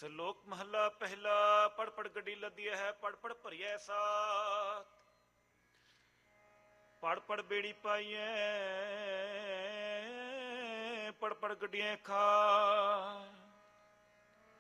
ਸ਼ਲੋਕ ਮਹਲਾ ਪਹਿਲਾ। ਪੜ ਪੜ ਗੱਡੀ ਲੱਦੀ ਹੈ, ਪੜ ਪੜ ਭਰੀਐ ਸਾਥ। ਪੜ ਪੜ ਬੇੜੀ ਪਾਈਐ, ਪੜ ਪੜ ਗੱਡੀਆਂ ਖਾ।